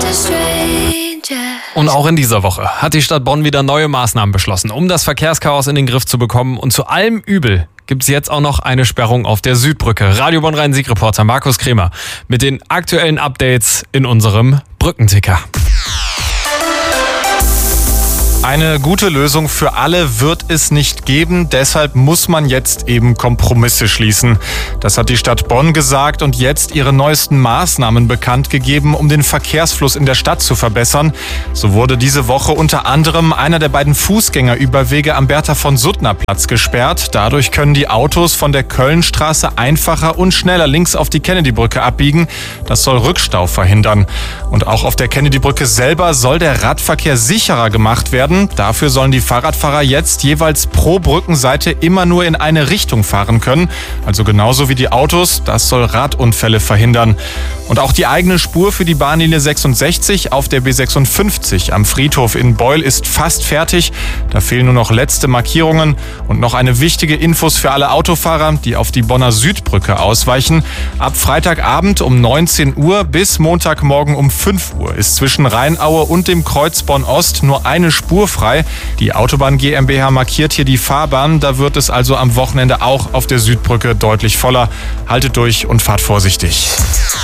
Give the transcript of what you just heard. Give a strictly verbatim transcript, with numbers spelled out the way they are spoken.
Und auch in dieser Woche hat die Stadt Bonn wieder neue Maßnahmen beschlossen, um das Verkehrschaos in den Griff zu bekommen. Und zu allem Übel gibt es jetzt auch noch eine Sperrung auf der Südbrücke. Radio Bonn Rhein-Sieg-Reporter Markus Kremer mit den aktuellen Updates in unserem Brückenticker. Eine gute Lösung für alle wird es nicht geben, deshalb muss man jetzt eben Kompromisse schließen. Das hat die Stadt Bonn gesagt und jetzt ihre neuesten Maßnahmen bekannt gegeben, um den Verkehrsfluss in der Stadt zu verbessern. So wurde diese Woche unter anderem einer der beiden Fußgängerüberwege am Bertha-von-Suttner-Platz gesperrt. Dadurch können die Autos von der Kölnstraße einfacher und schneller links auf die Kennedy-Brücke abbiegen. Das soll Rückstau verhindern. Und auch auf der Kennedy-Brücke selber soll der Radverkehr sicherer gemacht werden. Dafür sollen die Fahrradfahrer jetzt jeweils pro Brückenseite immer nur in eine Richtung fahren können. Also genauso wie die Autos. Das soll Radunfälle verhindern. Und auch die eigene Spur für die Bahnlinie sechsundsechzig auf der B sechsundfünfzig am Friedhof in Beul ist fast fertig. Da fehlen nur noch letzte Markierungen. Und noch eine wichtige Infos für alle Autofahrer, die auf die Bonner Südbrücke ausweichen. Ab Freitagabend um neunzehn Uhr bis Montagmorgen um fünf Uhr ist zwischen Rheinaue und dem Kreuz Bonn-Ost nur eine Spur frei. Die Autobahn GmbH markiert hier die Fahrbahn. Da wird es also am Wochenende auch auf der Südbrücke deutlich voller. Haltet durch und fahrt vorsichtig.